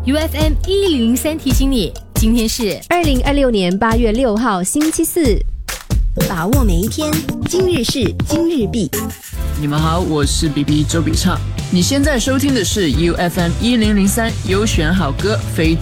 UFM 1003提醒你，今天是 2026年8月6号星期四， 把握每一天，今日事今日毕。 你们好，我是 BB 周笔畅。你现在收听的是 UFM 1003优选好歌非